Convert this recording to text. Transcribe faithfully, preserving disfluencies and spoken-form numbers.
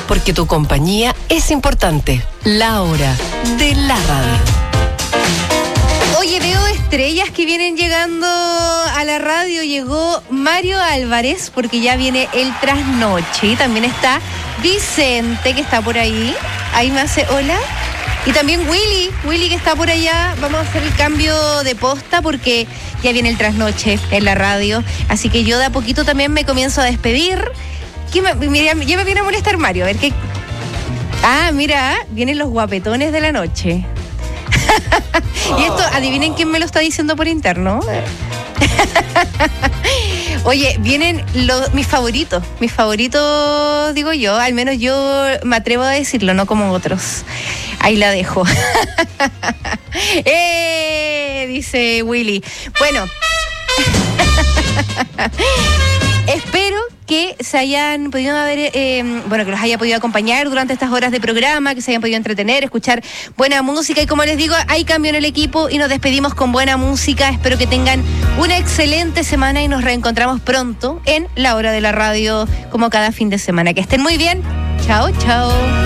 porque tu compañía es importante. La hora de la radio. Oye, veo estrellas que vienen llegando a la radio. Llegó Mario Álvarez, porque ya viene el trasnoche. Y también está Vicente, que está por ahí. Ahí me hace hola. Y también Willy, Willy que está por allá. Vamos a hacer el cambio de posta porque ya viene el trasnoche en la radio. Así que yo de a poquito también me comienzo a despedir. ¿Qué me, mira, ya me viene a molestar Mario. A ver qué. Ah, mira, vienen los guapetones de la noche. Y esto, adivinen quién me lo está diciendo por interno. Oye, vienen los, mis favoritos, mis favoritos, digo yo, al menos yo me atrevo a decirlo, no como otros. Ahí la dejo. ¡Eh! Dice Willy. Bueno, espero que se hayan podido haber, eh, bueno, que los haya podido acompañar durante estas horas de programa, que se hayan podido entretener, escuchar buena música. Y como les digo, hay cambio en el equipo y nos despedimos con buena música. Espero que tengan una excelente semana y nos reencontramos pronto en La Hora de la Radio, como cada fin de semana. Que estén muy bien. Chao, chao.